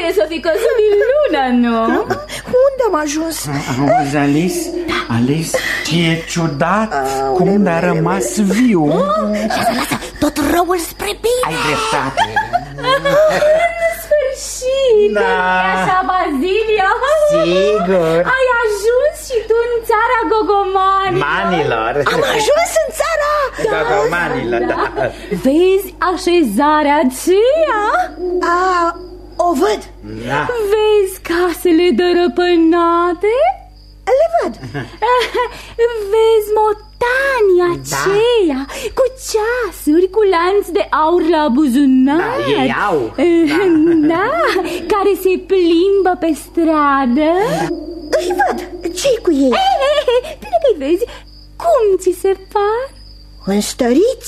Trebuie să fi căzut din lună, nu? Unde am ajuns? Auzi, Alice? Alice, ce e ciudat cum a rămas viu. Lasă, tot răul spre bine. Ai dreptate. În sfârșit, nu-i așa, Bazilio? Sigur. Ai ajuns și tu în țara gogomanilor. Am ajuns în țara Gogomanilor, da. Vezi așezarea aceea? O văd. Da. Vezi casele dărăpânate? Le văd. Vezi motanii aceia cu ceasuri, cu lanț de aur la buzunar. Da, ei au. Da, care se plimbă pe stradă. Îi văd. Ce-i cu ei? Bine că-i vezi. Cum ți se par? Înstăriți?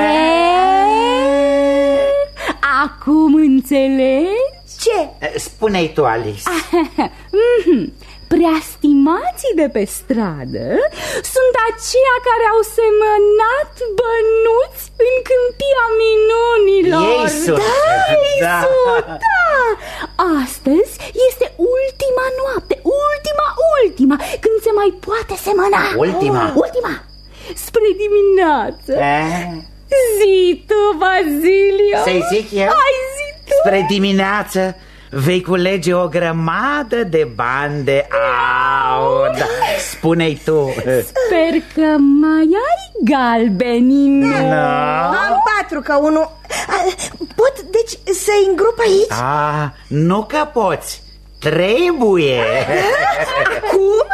Acum înțelegi? Ce? Spune-i tu, Alice. Preastimații de pe stradă sunt aceia care au semănat bănuți în câmpia minunilor. Ei sunt. Da. Astăzi este ultima noapte, ultima, când se mai poate semăna. Ultima. Spre dimineață. Zi tu, Bazilio. Să-i zic eu? Hai, zi tu. Spre dimineață vei culege o grămadă de bani de aur. Da. Spune-i tu. Sper că mai ai galbeni, nu? Am 4 ca unul. Pot, deci, să-i îngrop aici? Nu că poți. Trebuie. Acum?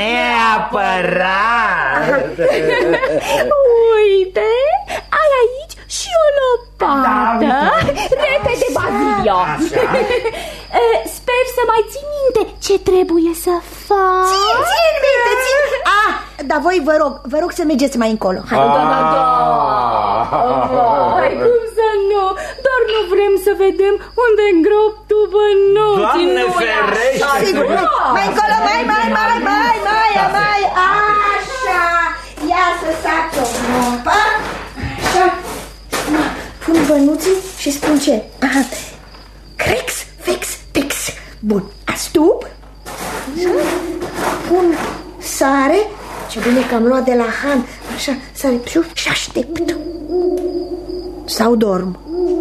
Neapărat. Uite, ai aici și o lopată. Repede, Bazilio. Sper să mai ții minte ce trebuie să faci. Țin minte. Dar voi vă rog să mergeți mai încolo. Da. Hai, cum să nu? Doar nu vrem să vedem unde îngrop tu bănuții. Doamne ferește! Sigur, mai încolo, mai, așa. Ia să sac o groapă. Așa. Pun bănuții și spun ce? Crex, fex, tex. Bun, astup. Pun sare. Ce bine că am luat de la Han. Așa, sare și aștept. Sau dorm.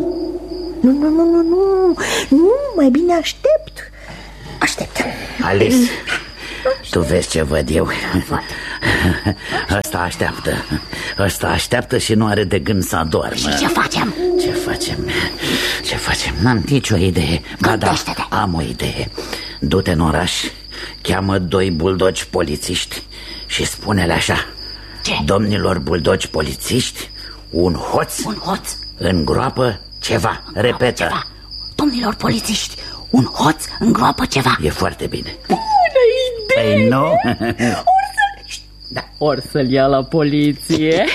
Nu, mai bine aștept. Alice, tu vezi ce văd eu? Ăsta așteaptă și nu are de gând să adormă. Și ce facem? Ce facem? N-am nicio idee. Ba da, am o idee. Du-te în oraș, cheamă 2 buldogi polițiști și spune-le așa. Ce? Domnilor buldogi polițiști, un hoț îngroapă ceva. Repetă. Ceva. Domnilor polițiști, un hoț îngroapă ceva. E foarte bine. Bună idee! Păi nu? Or să-l ia la poliție.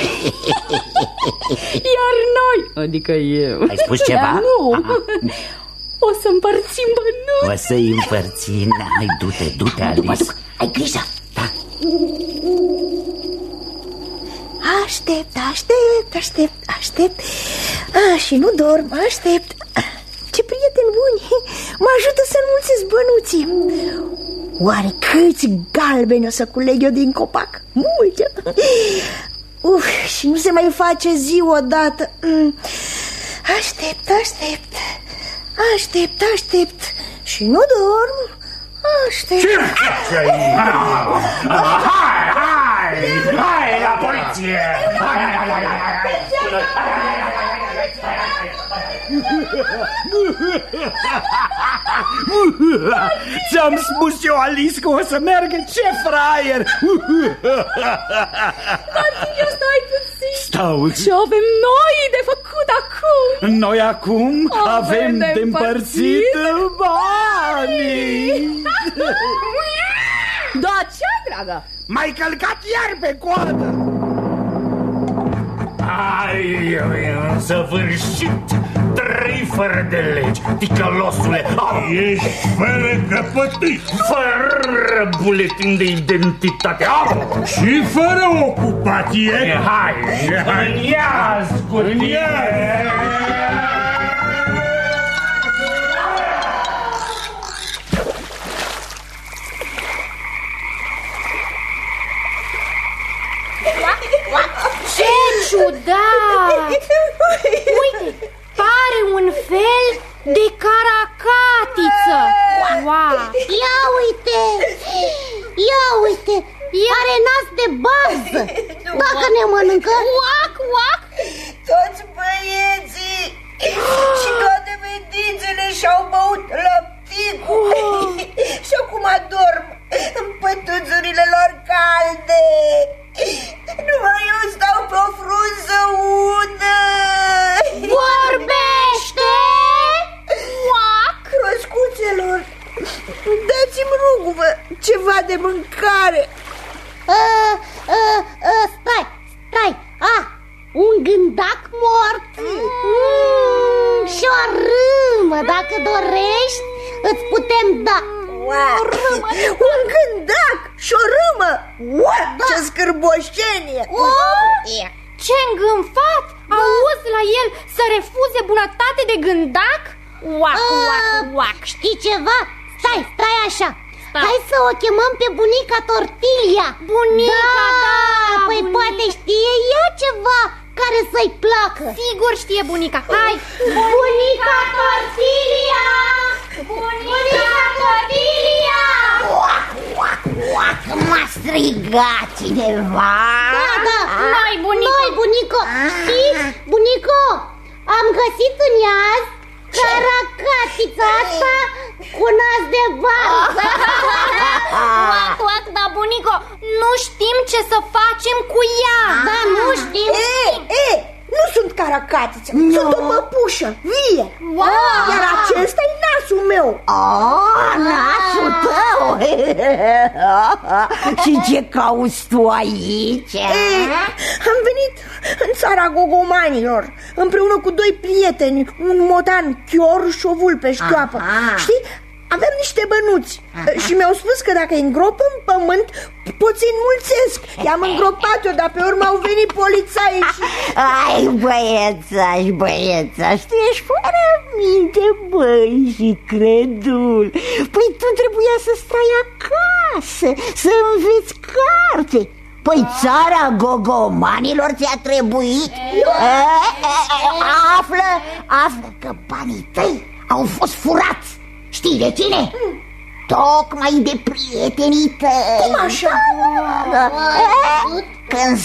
Iar noi, adică eu. Ai spus ceva? Nu. O să împărțim bănuți. O să-i împărțim. Hai, du-te, Alice. Ai grijă. Da. Aștept. Și nu dorm, aștept. Ce prieteni buni. Mă ajută să înmulțesc bănuții. Oare câți galbeni o să culeg eu din copac? Multe. Și nu se mai face zi odată. Aștept. Și nu dorm. Aștept. Ce faci aici? Hai la poliție! Ți-am spus eu, Alice, că o să meargă. Ce fraier! Bazilio, stai puțin. Stau. Ce avem noi de făcut acum? Noi acum avem de împărțit banii. Da, ce-ai, dragă? M-ai călcat iar pe coadă. Ai, în săvârșit, 3 fără de legi, ticălosule. Ești fără căpătâi, fără buletin de identitate și fără ocupație. Hai, în iaz cu tine. Ia uite, are nas de bază. Dacă ne mănâncă, Uac, uac. toți băieții și toate fetițele și-au băut lăpticul și acum adorm în pătuțurile lor calde. Numai eu stau pe o frunză udă. Vorbește! Uac! Roscuțelor, dați-mi, rugă-vă, ceva de mâncare. Stai, un gândac mort și o râmă, dacă dorești, îți putem da. Un gândac și o râmă? Ce scârboșenie! Ce îngânfat! Auzi la el să refuze bunătate de gândac? Uac, uac, uac. Știi ceva? Stai așa. Hai să o chemăm pe bunica Tortilia. Bunica, da, păi bunica. poate știe ea ceva care să-i placă. Sigur știe bunica. Hai! Bunica Tortilia! Bunica Tortilia! M-a strigat cineva. Da, Noi, bunico. Știi, bunico, am găsit în iaz caracatița asta cu nas de varză. Uac, uac, da, bunico, nu știm ce să facem cu ea. Da, nu știm. Nu sunt caracatiță, sunt o păpușă vie. Iar acesta e nasul meu. Nasul tău? Și ce cauți tu aici? Am venit în țara gogomanilor împreună cu doi prieteni, un motan chior și o vulpe șchioapă. Știi? Aveam niște bănuți și mi-au spus că dacă îi îngrop în pământ pot să-i înmulțesc. I-am îngropat eu, dar pe urmă au venit polițaii și... Ai, băiețaș, tu ești fără minte, băi, și credul. Păi tu trebuia să stai acasă, să înveți carte. Păi țara gogomanilor ți-a trebuit? Află că banii tăi au fost furați. Știi de cine? Tocmai de prietenii tăi. Cum așa? Când